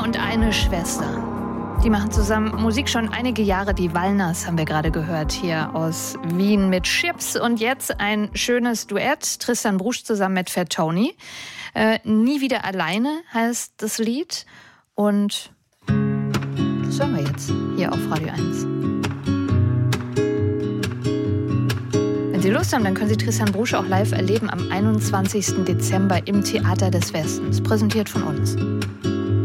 und eine Schwester. Die machen zusammen Musik schon einige Jahre. Die Wallners haben wir gerade gehört, hier aus Wien mit Chips. Und jetzt ein schönes Duett. Tristan Brusch zusammen mit Fat Tony. Nie wieder alleine heißt das Lied. Und das hören wir jetzt hier auf Radio 1. Wenn Sie Lust haben, dann können Sie Tristan Brusch auch live erleben am 21. Dezember im Theater des Westens. Präsentiert von uns.